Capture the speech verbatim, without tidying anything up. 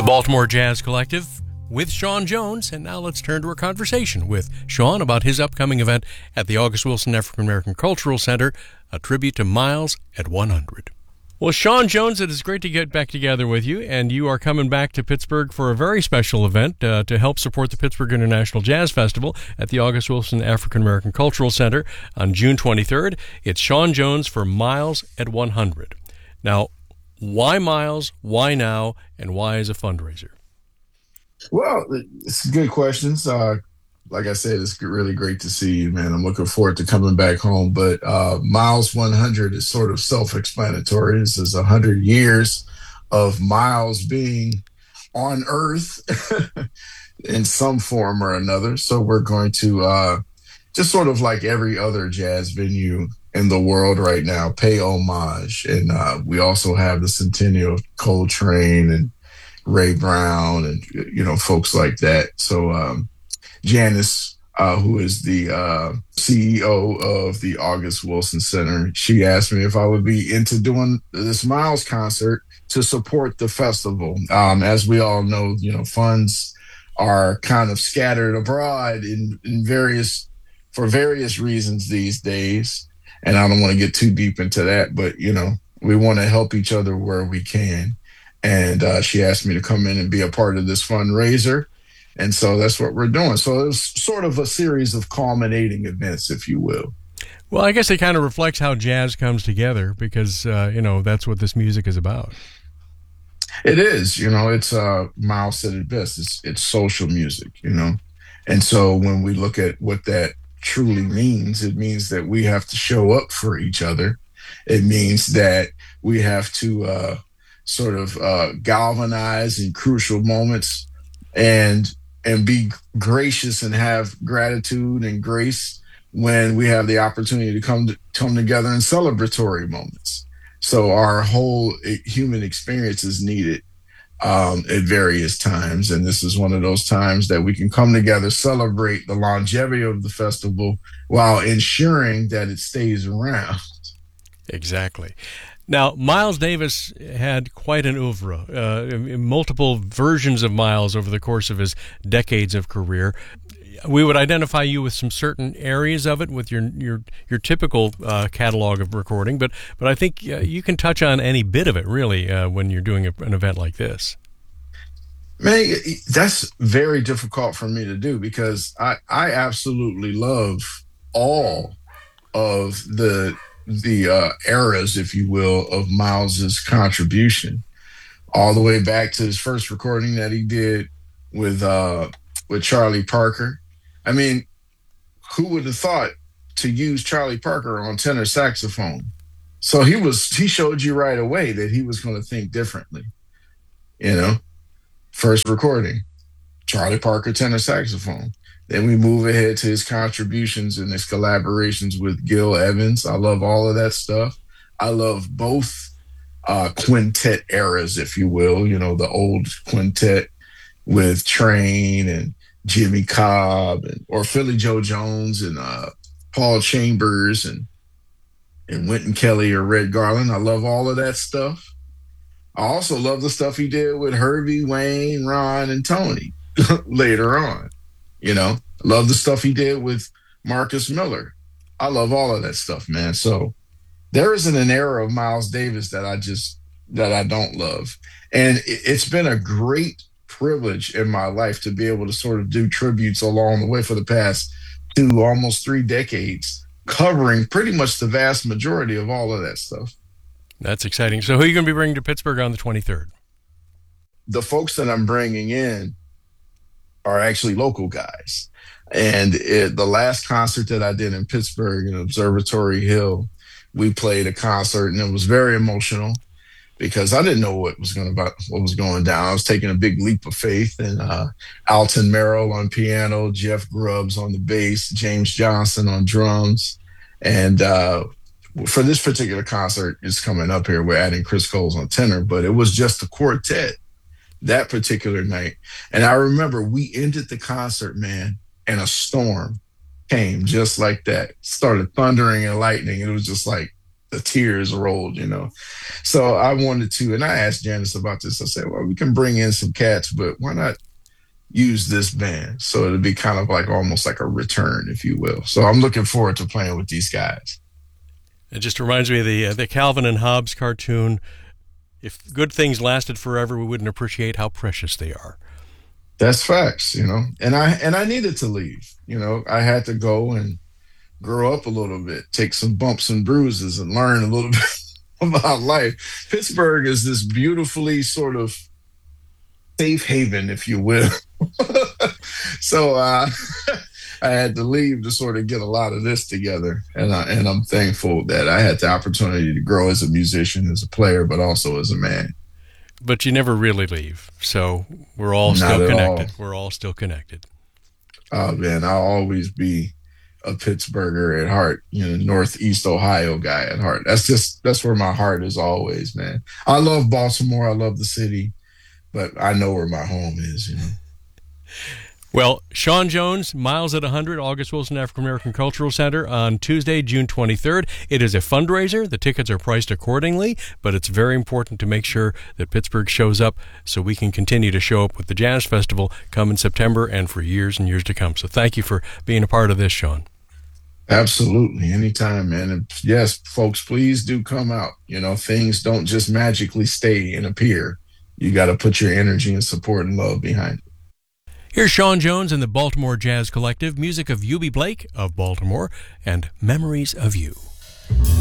The Baltimore Jazz Collective with Sean Jones. And now let's turn to a conversation with Sean about his upcoming event at the August Wilson African American Cultural Center, a tribute to Miles at one hundred. Well, Sean Jones, it is great to get back together with you, and you are coming back to Pittsburgh for a very special event uh, to help support the Pittsburgh International Jazz Festival at the August Wilson African American Cultural Center on June twenty-third. It's Sean Jones for Miles at one hundred. Now, why Miles, why now, and why as a fundraiser? Well, it's good questions. Uh, like I said, it's really great to see you, man. I'm looking forward to coming back home. But uh, Miles one hundred is sort of self-explanatory. This is one hundred years of Miles being on Earth in some form or another. So we're going to uh, just sort of like every other jazz venue in the world right now, pay homage. And uh, we also have the centennial of Coltrane and Ray Brown and, you know, folks like that. So um, Janice, uh, who is the uh, C E O of the August Wilson Center, she asked me if I would be into doing this Miles concert to support the festival. Um, as we all know, you know, funds are kind of scattered abroad in, in various, for various reasons these days. And I don't want to get too deep into that, but, you know, we want to help each other where we can. And uh, she asked me to come in and be a part of this fundraiser. And so that's what we're doing. So it was sort of a series of culminating events, if you will. Well, I guess it kind of reflects how jazz comes together because, uh, you know, that's what this music is about. It is. You know, it's, uh, Miles said it best, it's, it's social music, you know. And so when we look at what that truly means, it means that we have to show up for each other. It means that we have to uh, sort of uh, galvanize in crucial moments and and be gracious and have gratitude and grace when we have the opportunity to come to, come together in celebratory moments. So our whole human experience is needed Um, at various times. And this is one of those times that we can come together, celebrate the longevity of the festival while ensuring that it stays around. Exactly. Now, Miles Davis had quite an oeuvre, uh, multiple versions of Miles over the course of his decades of career. We would identify you with some certain areas of it with your your your typical uh, catalog of recording, but but I think uh, you can touch on any bit of it really uh, when you're doing a, an event like this. Man, that's very difficult for me to do because I I absolutely love all of the the uh, eras, if you will, of Miles's contribution, all the way back to his first recording that he did with uh, with Charlie Parker. I mean, who would have thought to use Charlie Parker on tenor saxophone? So he was, he showed you right away that he was going to think differently. You know, first recording, Charlie Parker tenor saxophone. Then we move ahead to his contributions and his collaborations with Gil Evans. I love all of that stuff. I love both uh, quintet eras, if you will, you know, the old quintet with Train and Jimmy Cobb and or Philly Joe Jones and uh, Paul Chambers and and Wynton Kelly or Red Garland. I love all of that stuff. I also love the stuff he did with Herbie, Wayne, Ron, and Tony later on. You know, I love the stuff he did with Marcus Miller. I love all of that stuff, man. So there isn't an era of Miles Davis that I just that I don't love. And it, it's been a great privilege in my life to be able to sort of do tributes along the way for the past two, almost three decades, covering pretty much the vast majority of all of that stuff. That's exciting. So who are you going to be bringing to Pittsburgh on the twenty-third? The folks that I'm bringing in are actually local guys. And it, the last concert that I did in Pittsburgh in Observatory Hill, we played a concert and it was very emotional, because I didn't know what was going about what was going down. I was taking a big leap of faith, and uh, Alton Merrill on piano, Jeff Grubbs on the bass, James Johnson on drums, and uh, for this particular concert, it's coming up here. We're adding Chris Coles on tenor, but it was just a quartet that particular night. And I remember we ended the concert, man, and a storm came just like that. Started thundering and lightning. It was just like, the tears rolled, you know. So I wanted to, and I asked Janice about this. I said, well, we can bring in some cats, but why not use this band? So it'll be kind of like almost like a return, if you will. So I'm looking forward to playing with these guys. It just reminds me of the uh, the Calvin and Hobbes cartoon. If good things lasted forever, we wouldn't appreciate how precious they are. That's facts, you know. And I and I needed to leave. You know, I had to go and grow up a little bit, take some bumps and bruises, and learn a little bit about life. Pittsburgh is this beautifully sort of safe haven, if you will. so uh, I had to leave to sort of get a lot of this together, and I, and I'm thankful that I had the opportunity to grow as a musician, as a player, but also as a man. But you never really leave, so we're all Not still at connected. all. We're all still connected. Oh man, I'll always be a Pittsburgher at heart, you know, Northeast Ohio guy at heart. That's just that's where my heart is always, man. I love Baltimore, I love the city, but I know where my home is, you know. Well, Sean Jones, Miles at one hundred, August Wilson African American Cultural Center on Tuesday, June twenty-third. It is a fundraiser. The tickets are priced accordingly, but it's very important to make sure that Pittsburgh shows up so we can continue to show up with the Jazz Festival come in September and for years and years to come. So thank you for being a part of this, Sean. Absolutely. Anytime, man. And yes, folks, please do come out. You know, things don't just magically stay and appear. You got to put your energy and support and love behind it. Here's Sean Jones and the Baltimore Jazz Collective, music of Eubie Blake of Baltimore, and Memories of You.